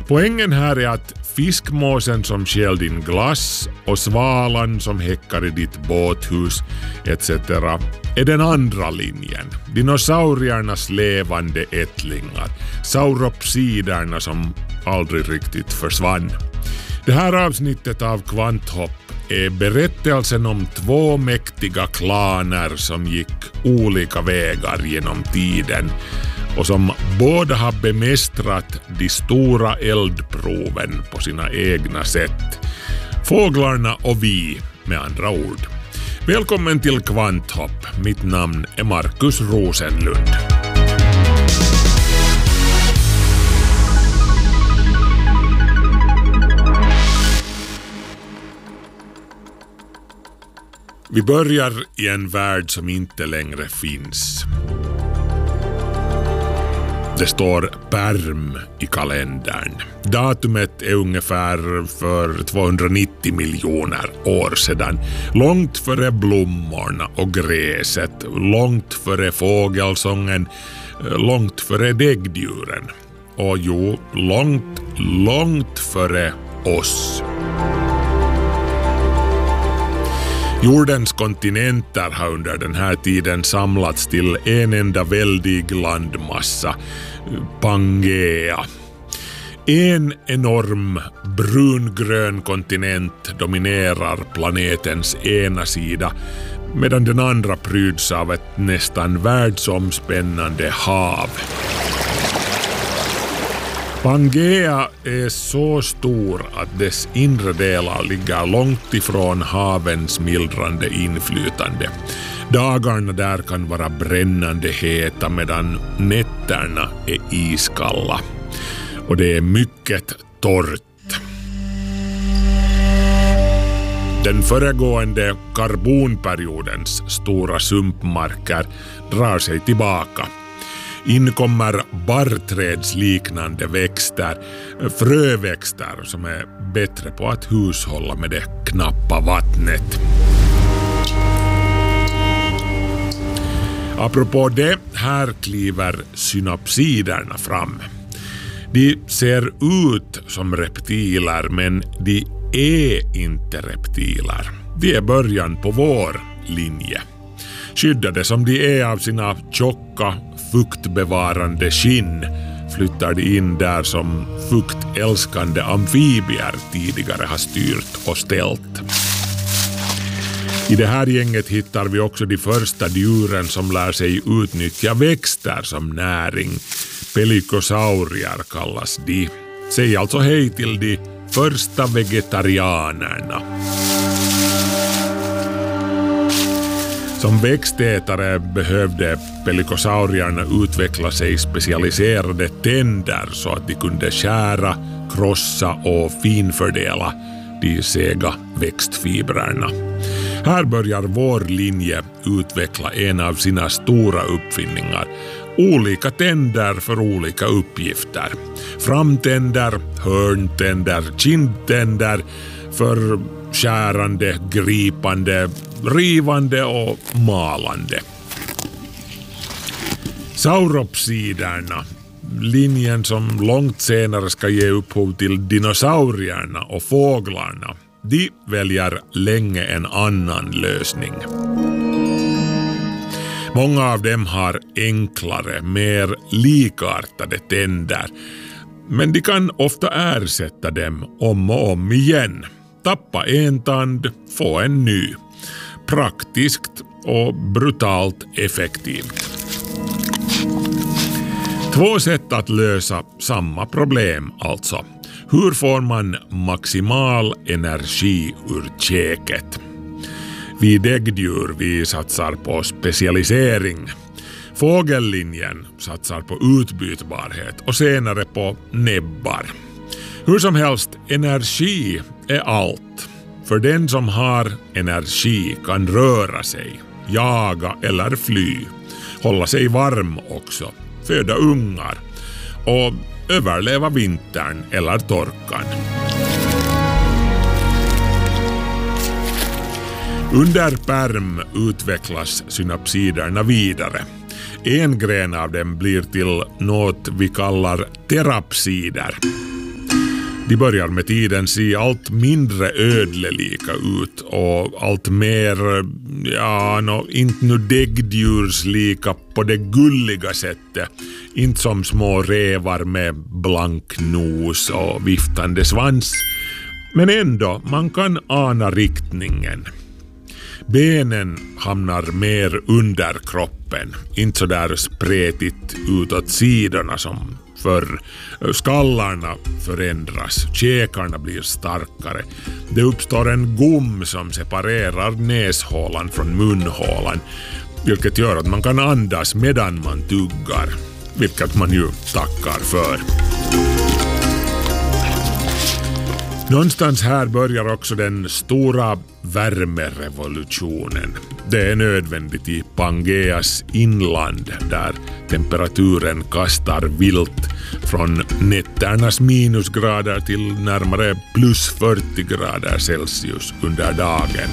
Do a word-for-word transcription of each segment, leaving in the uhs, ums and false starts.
Poängen här är att fiskmåsen som stjäl din glass och svalan som häckar i ditt båthus et cetera är den andra linjen. Dinosauriernas levande ättlingar. Sauropsiderna som aldrig riktigt försvann. Det här avsnittet av Kvanthopp är berättelsen om två mäktiga klaner som gick olika vägar genom tiden och som båda har bemästrat de stora eldproven på sina egna sätt. Fåglarna och vi, med andra ord. Välkommen till Kvanthopp. Mitt namn är Markus Rosenlund. Vi börjar i en värld som inte längre finns. Det står perm i kalendern. Datumet är ungefär för tvåhundranittio miljoner år sedan. Långt före blommorna och gräset. Långt före fågelsången. Långt före däggdjuren. Och jo, långt, långt före oss. Jordens kontinenter har under den här tiden samlats till en enda väldig landmassa, Pangea. En enorm brungrön kontinent dominerar planetens ena sida, medan den andra pryds av ett nästan världsomspännande hav. Pangea är så stor att dess inre delar ligger långt ifrån havens mildrande inflytande. Dagarna där kan vara brännande heta medan nätterna är iskalla. Och det är mycket torrt. Den föregående karbonperiodens stora sumpmarker drar sig tillbaka. Inkommer barrträdsliknande växter, fröväxter som är bättre på att hushålla med det knappa vattnet. Apropå det, här kliver synapsiderna fram. De ser ut som reptiler, men de är inte reptiler. De är början på vår linje. Skyddade som de är av sina tjocka, fuktbevarande skinn flyttar de in där som fuktälskande amfibier tidigare har styrt och ställt. I det här gänget hittar vi också de första djuren som lär sig utnyttja växter som näring. Pelikosaurier kallas de. Säg alltså hej till de första vegetarianerna. Som växtätare behövde pelikosaurierna utveckla sig specialiserade tänder så att de kunde skära, krossa och finfördela de sega växtfibrerna. Här börjar vår linje utveckla en av sina stora uppfinningar. Olika tänder för olika uppgifter. Framtänder, hörntänder, kindtänder för skärande, gripande, rivande och malande. Sauropsiderna, linjen som långt senare ska ge upphov till dinosaurierna och fåglarna, de väljer länge en annan lösning. Många av dem har enklare, mer likartade tänder, men de kan ofta ersätta dem om och om igen. Tappa en tand, få en ny. Praktiskt och brutalt effektivt. Två sätt att lösa samma problem alltså. Hur får man maximal energi ur käket? Vi däggdjur vi satsar på specialisering. Fågellinjen satsar på utbytbarhet och senare på näbbar. Hur som helst, energi är allt. För den som har energi kan röra sig, jaga eller fly. Hålla sig varm också, föda ungar och överleva vintern eller torkan. Under perm utvecklas synapsiderna vidare. En gren av dem blir till något vi kallar terapsider. De börjar med tiden se allt mindre ödlelika ut och allt mer, ja, no, inte nu däggdjurslika på det gulliga sättet. Inte som små rävar med blank nos och viftande svans. Men ändå, man kan ana riktningen. Benen hamnar mer under kroppen, inte så där spretigt utåt sidorna som förr. Skallarna förändras, käkarna blir starkare. Det uppstår en gom som separerar näshålan från munhålan, vilket gör att man kan andas medan man tuggar, vilket man ju tackar för. Någonstans här börjar också den stora värmerevolutionen. Det är nödvändigt i Pangeas inland där temperaturen kastar vilt från nätternas minusgrader till närmare plus fyrtio grader Celsius under dagen.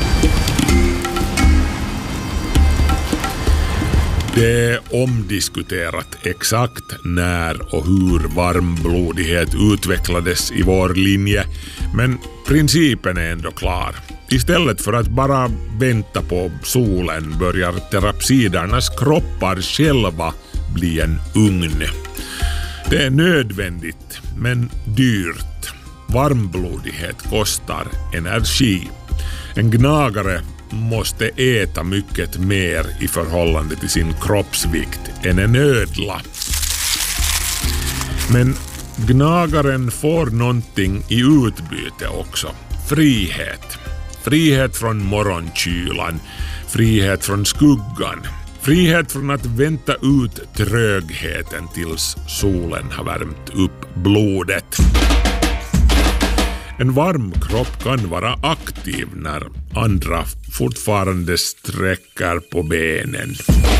Det är omdiskuterat exakt när och hur varmblodighet utvecklades i vår linje, men principen är ändå klar. Istället för att bara vänta på solen börjar terapsidernas kroppar själva bli en ugn. Det är nödvändigt, men dyrt. Varmblodighet kostar energi. En gnagare måste äta mycket mer i förhållande till sin kroppsvikt än en ödla. Men gnagaren får någonting i utbyte också. Frihet. Frihet från morgonkylan. Frihet från skuggan. Frihet från att vänta ut trögheten tills solen har värmt upp blodet. En varm kropp kan vara aktiv när andra fortfarande sträcker på benen.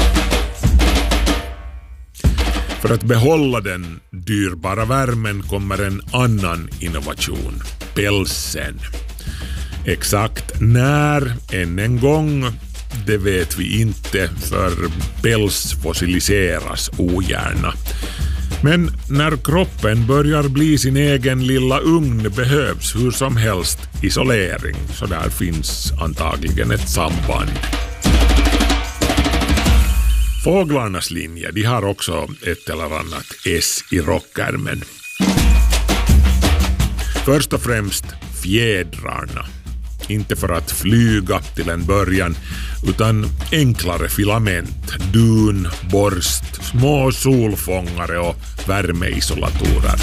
För att behålla den dyrbara värmen kommer en annan innovation, pälsen. Exakt när, än en gång, det vet vi inte, för päls fossiliseras ogärna. Men när kroppen börjar bli sin egen lilla ugn behövs hur som helst isolering, så där finns antagligen ett samband. Fåglarnas linje, de har också ett eller annat S i rockärmen. Först och främst fjädrarna. Inte för att flyga till en början, utan enklare filament, dun, borst, små solfångare och värmeisolatorer.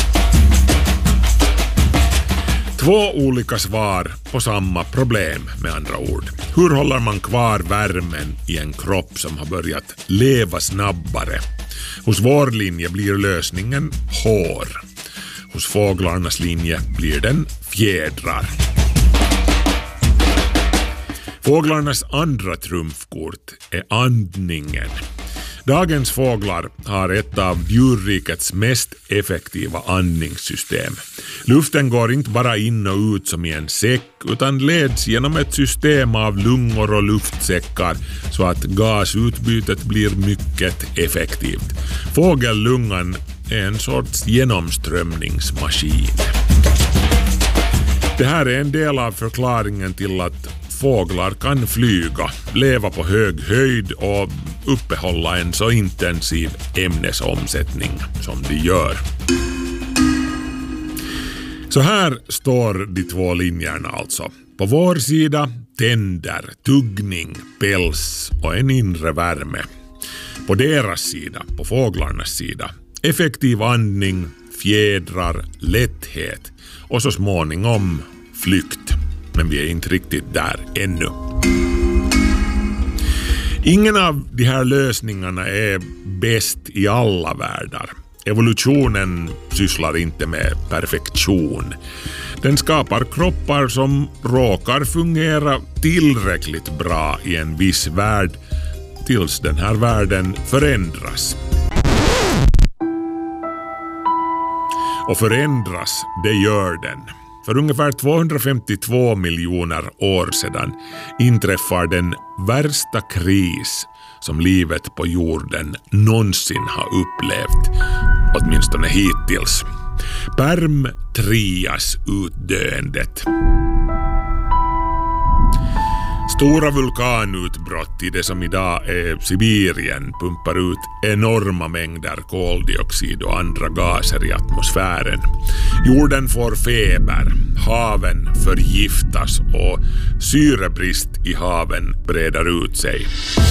Två olika svar på samma problem, med andra ord. Hur håller man kvar värmen i en kropp som har börjat leva snabbare? Hos vår linje blir lösningen hår. Hos fåglarnas linje blir den fjädrar. Fåglarnas andra trumfkort är andningen. Dagens fåglar har ett av djurrikets mest effektiva andningssystem. Luften går inte bara in och ut som i en säck utan leds genom ett system av lungor och luftsäckar så att gasutbytet blir mycket effektivt. Fågellungan är en sorts genomströmningsmaskin. Det här är en del av förklaringen till att fåglar kan flyga, leva på hög höjd och uppehålla en så intensiv ämnesomsättning som de gör. Så här står de två linjerna alltså. På vår sida tänder, tuggning, päls och en inre värme. På deras sida, på fåglarnas sida, effektiv andning, fjädrar, lätthet och så småningom flykt. Men vi är inte riktigt där ännu. Ingen av de här lösningarna är bäst i alla världar. Evolutionen sysslar inte med perfektion. Den skapar kroppar som råkar fungera tillräckligt bra i en viss värld tills den här världen förändras. Och förändras, det gör den. För ungefär tvåhundrafemtiotvå miljoner år sedan inträffar den värsta kris som livet på jorden någonsin har upplevt, åtminstone hittills. Perm Trias-utdöendet. Stora vulkanutbrott i det som idag är Sibirien pumpar ut enorma mängder koldioxid och andra gaser i atmosfären. Jorden får feber, haven förgiftas och syrebrist i haven breder ut sig.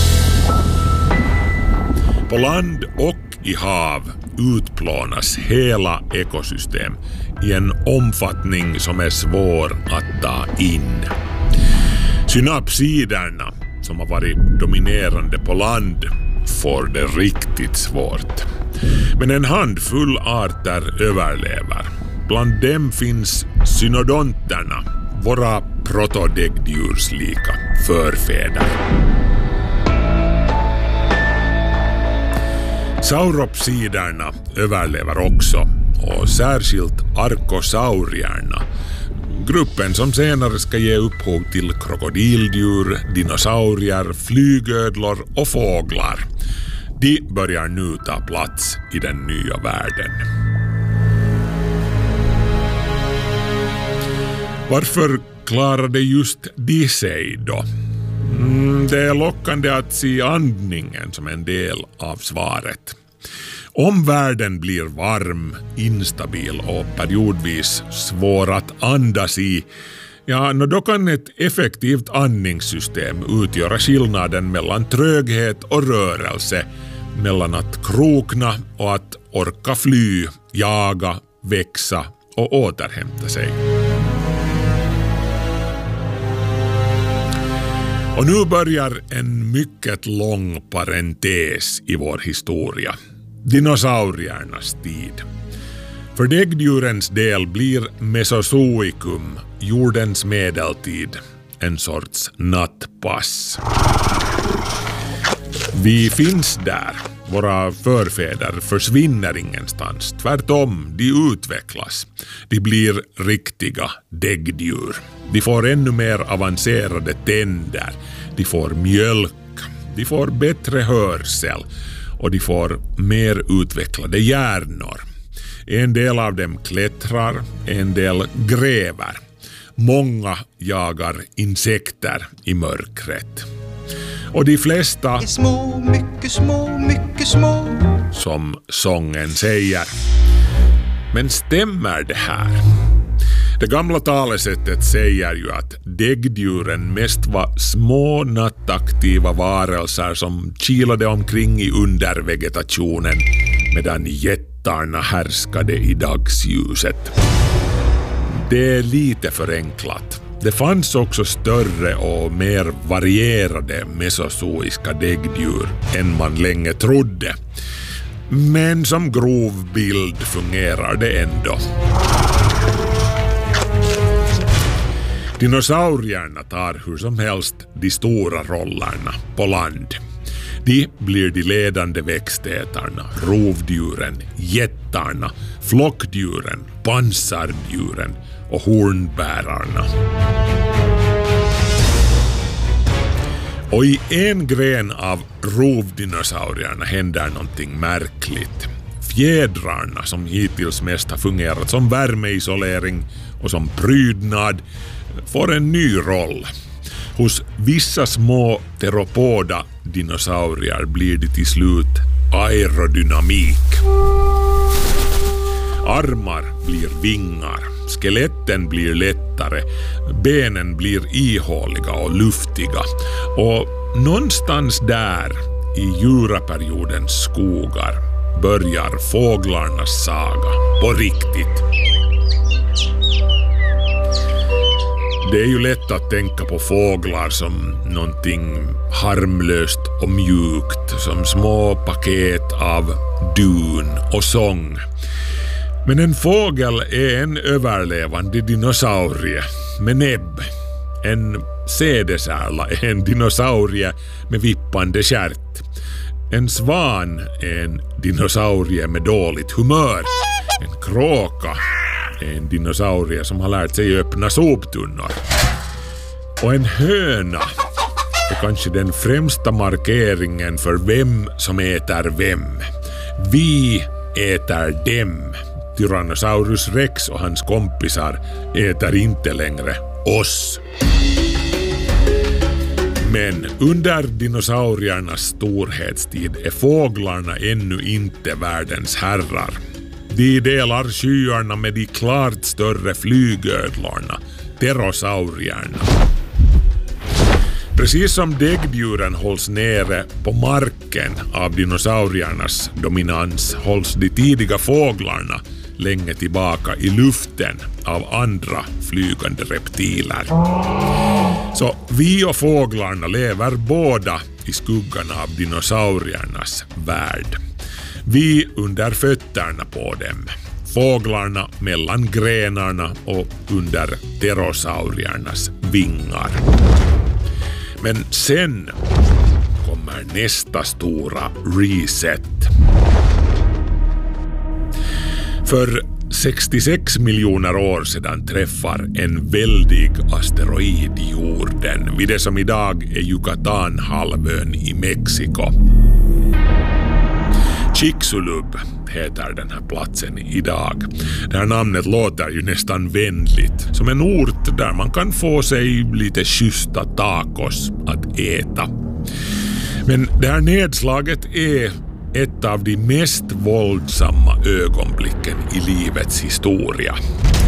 På land och i hav utplånas hela ekosystem i en omfattning som är svår att ta in. Synapsiderna, som har varit dominerande på land, får det riktigt svårt. Men en handfull arter överlever. Bland dem finns synodonterna, våra protodäggdjurslika förfäder. Sauropsiderna överlever också, och särskilt arkosaurierna, gruppen som senare ska ge upphov till krokodildjur, dinosaurier, flygödlor och fåglar. De börjar nu ta plats i den nya världen. Varför klarade just de sig då? Mm, det är lockande att se andningen som en del av svaret. Om världen blir varm, instabil och periodvis svår att andas i, ja, då kan ett effektivt andningssystem utgöra skillnaden mellan tröghet och rörelse, mellan att krokna och att orka fly, jaga, växa och återhämta sig. Och nu börjar en mycket lång parentes i vår historia. Dinosauriernas tid. För däggdjurens del blir Mesozoikum, jordens medeltid, en sorts nattpass. Vi finns där. Våra förfäder försvinner ingenstans. Tvärtom, de utvecklas. De blir riktiga däggdjur. De får ännu mer avancerade tänder. De får mjölk. De får bättre hörsel. Och de får mer utvecklade hjärnor. En del av dem klättrar, en del gräver. Många jagar insekter i mörkret. Och de flesta är små, mycket små, mycket små, som sången säger. Men stämmer det här? Det gamla talesättet säger ju att däggdjuren mest var små nattaktiva varelser som kilade omkring i undervegetationen medan jättarna härskade i dagsljuset. Det är lite förenklat. Det fanns också större och mer varierade mesozoiska däggdjur än man länge trodde. Men som grov bild fungerar det ändå. Dinosaurierna tar hur som helst de stora rollerna på land. De blir de ledande växtätarna, rovdjuren, jättarna, flockdjuren, pansardjuren och hornbärarna. Och i en gren av rovdinosaurierna händer någonting märkligt. Fjädrarna, som hittills mest har fungerat som värmeisolering och som prydnad, får en ny roll. Hos vissa små teropoda dinosaurier blir det till slut aerodynamik. Armar blir vingar, skeletten blir lättare, benen blir ihåliga och luftiga. Och någonstans där i djuraperiodens skogar börjar fåglarnas saga på riktigt. Det är ju lätt att tänka på fåglar som någonting harmlöst och mjukt, som små paket av dun och sång. Men en fågel är en överlevande dinosaurie med näbb. En sädesärla är en dinosaurie med vippande stjärt. En svan är en dinosaurie med dåligt humör. En kråka är en dinosaurie som har lärt sig öppna soptunnor. Och en höna är kanske den främsta markeringen för vem som äter vem. Vi äter dem. Tyrannosaurus rex och hans kompisar äter inte längre oss. Men under dinosauriernas storhetstid är fåglarna ännu inte världens herrar. De delar skyarna med de klart större flygödlorna, pterosaurierna. Precis som däggdjuren hålls nere på marken av dinosauriernas dominans hålls de tidiga fåglarna länge tillbaka i luften av andra flygande reptiler. Så vi och fåglarna lever båda i skuggan av dinosauriernas värld. Vi under fötterna på dem. Fåglarna mellan grenarna och under pterosauriernas vingar. Men sen kommer nästa stora reset. För sextiosex miljoner år sedan träffar en väldig asteroid jorden vid det som idag är Yucatanhalvön i Mexiko. Chicxulub heter den här platsen idag. Det här namnet låter ju nästan vänligt, som en ort där man kan få sig lite schyssta tacos att äta. Men det här nedslaget är ett av de mest våldsamma ögonblicken i livets historia.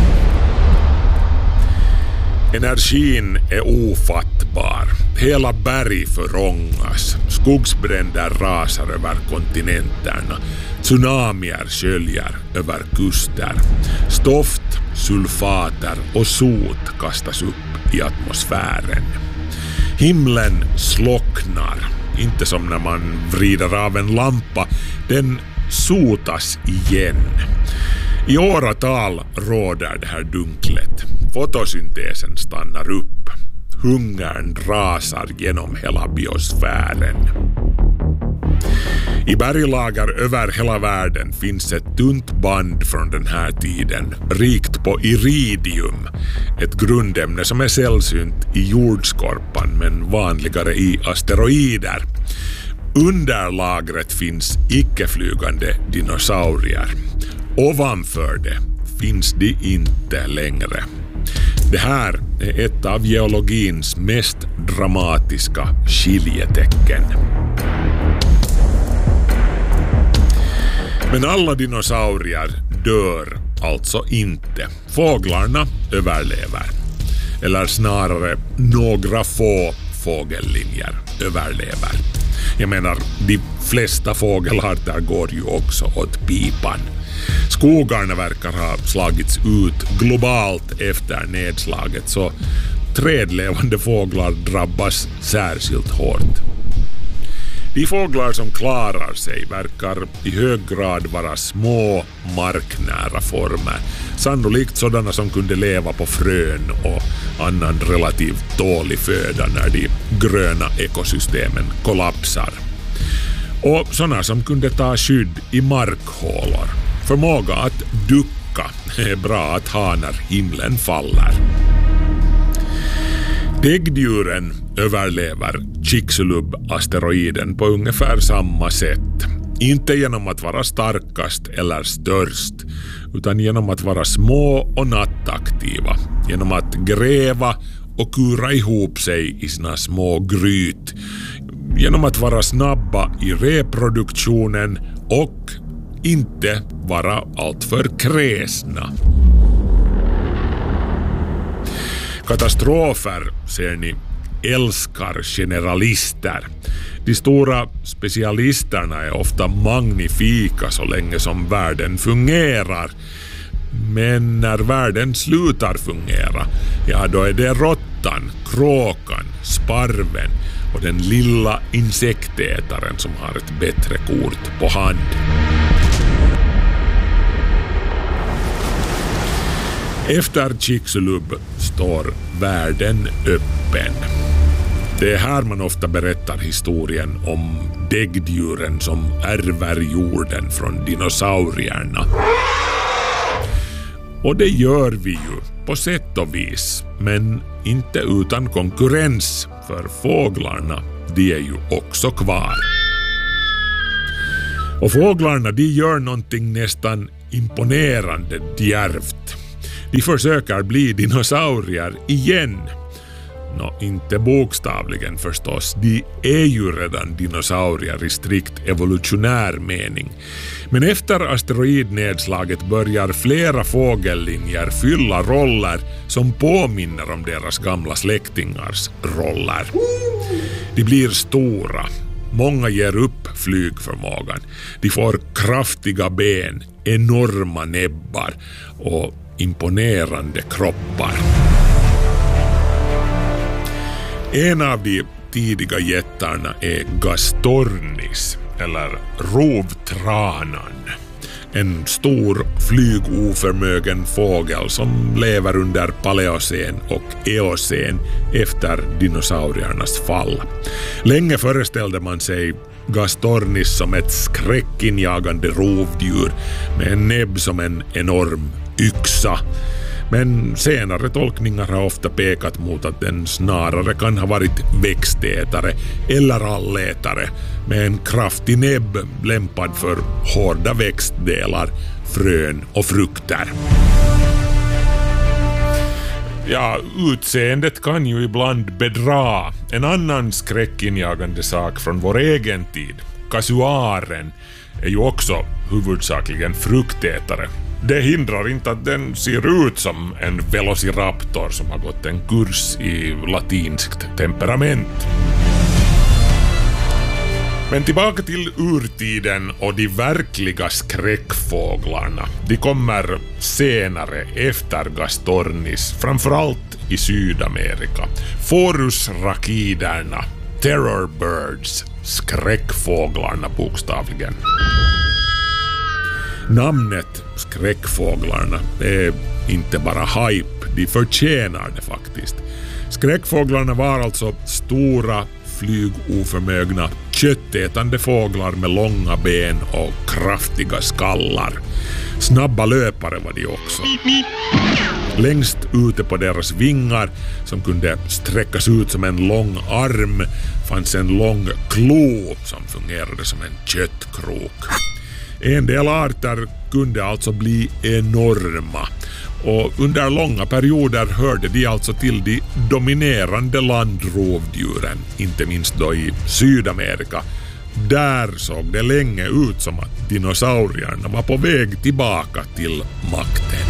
Energin är ofattbar. Hela berg förångas. Skogsbränder rasar över kontinenterna. Tsunamier sköljer över kuster. Stoft, sulfater och sot kastas upp i atmosfären. Himlen slocknar. Inte som när man vrider av en lampa. Den sotas igen. I åratal råder det här dunklet. Fotosyntesen stannar upp. Hungern rasar genom hela biosfären. I berglager över hela världen finns ett tunt band från den här tiden, rikt på iridium, ett grundämne som är sällsynt i jordskorpan men vanligare i asteroider. Under lagret finns icke-flygande dinosaurier. Ovanför det finns de inte längre. Det här är ett av geologins mest dramatiska skiljetecken. Men alla dinosaurier dör alltså inte. Fåglarna överlever. Eller snarare några få fågellinjer överlever. Jag menar, de flesta fågelarter går ju också åt pipan. Skogarna verkar ha slagits ut globalt efter nedslaget, så trädlevande fåglar drabbas särskilt hårt. De fåglar som klarar sig verkar i hög grad vara små, marknära former. Sannolikt sådana som kunde leva på frön och annan relativt dålig föda när de gröna ekosystemen kollapsar. Och sådana som kunde ta skydd i markhålor. Förmåga att ducka är bra att ha när himlen faller. Däggdjuren överlever Chicxulub-asteroiden på ungefär samma sätt. Inte genom att vara starkast eller störst, utan genom att vara små och nattaktiva. Genom att gräva och kura ihop sig i sina små gryt. Genom att vara snabba i reproduktionen och inte vara alltför kräsna. Katastrofer, ser ni, älskar generalister. De stora specialisterna är ofta magnifika så länge som världen fungerar. Men när världen slutar fungera, ja då är det råttan, kråkan, sparven och den lilla insektätaren som har ett bättre kort på hand. Efter Chicxulub står världen öppen. Det är här man ofta berättar historien om däggdjuren som ärver jorden från dinosaurierna. Och det gör vi ju på sätt och vis, men inte utan konkurrens, för fåglarna, de är ju också kvar. Och fåglarna, de gör någonting nästan imponerande djärvt. De försöker bli dinosaurier igen. Nå, inte bokstavligen förstås. De är ju redan dinosaurier i strikt evolutionär mening. Men efter asteroidnedslaget börjar flera fågellinjer fylla roller som påminner om deras gamla släktingars roller. De blir stora. Många ger upp flygförmågan. De får kraftiga ben, enorma näbbar och imponerande kroppar. En av de tidiga jättarna är Gastornis, eller rovtranan. En stor flygoförmögen fågel som lever under paleocen och eocen efter dinosauriernas fall. Länge föreställde man sig Gastornis som ett skräckinjagande rovdjur med en näbb som en enorm yxa. Men senare tolkningar har ofta pekat mot att den snarare kan ha varit växtätare eller allätare med en kraftig näbb lämpad för hårda växtdelar, frön och frukter. Ja, utseendet kan ju ibland bedra. En annan skräckinjagande sak från vår egen tid, kasuaren, är ju också huvudsakligen fruktätare. Det hindrar inte att den ser ut som en velociraptor som har gått en kurs i latinskt temperament. Men tillbaka till urtiden och de verkliga skräckfåglarna. De kommer senare efter Gastornis, framförallt i Sydamerika. Forus rakiderna, terror birds, skräckfåglarna bokstavligen. Namnet skräckfåglarna är inte bara hype, de förtjänar det faktiskt. Skräckfåglarna var alltså stora, flygoförmögna, köttätande fåglar med långa ben och kraftiga skallar. Snabba löpare var de också. Längst ute på deras vingar, som kunde sträckas ut som en lång arm, fanns en lång klo som fungerade som en köttkrok. En del arter kunde alltså bli enorma och under långa perioder hörde de alltså till de dominerande landrovdjuren, inte minst då i Sydamerika. Där såg det länge ut som att dinosaurierna var på väg tillbaka till makten.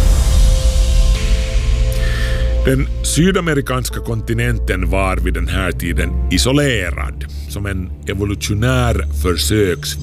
Den sydamerikanska kontinenten var vid den här tiden isolerad som en evolutionär försöks